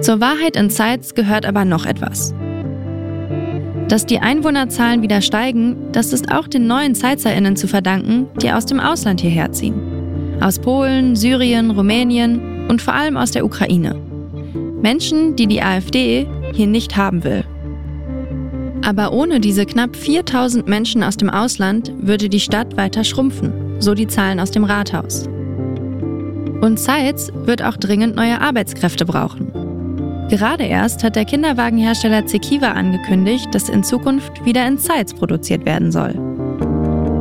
Zur Wahrheit in Zeitz gehört aber noch etwas. Dass die Einwohnerzahlen wieder steigen, das ist auch den neuen ZeitzerInnen zu verdanken, die aus dem Ausland hierher ziehen. Aus Polen, Syrien, Rumänien und vor allem aus der Ukraine. Menschen, die die AfD hier nicht haben will. Aber ohne diese knapp 4000 Menschen aus dem Ausland würde die Stadt weiter schrumpfen, so die Zahlen aus dem Rathaus. Und Zeitz wird auch dringend neue Arbeitskräfte brauchen. Gerade erst hat der Kinderwagenhersteller Zekiwa angekündigt, dass in Zukunft wieder in Zeitz produziert werden soll.